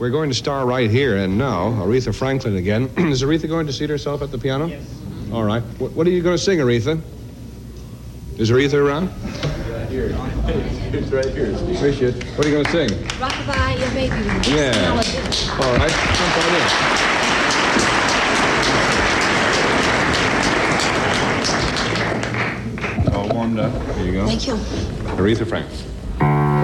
We're going to star right here and now. Aretha Franklin again. Is Aretha going to seat herself at the piano? Yes. All right. What are you going to sing, Aretha? Is Aretha around? Right here. It's right here. Appreciate it. What are you going to sing? Rockabye, your baby. Yeah. All right. Jump right in. All warmed up. Here you go. Thank you. Aretha Franklin.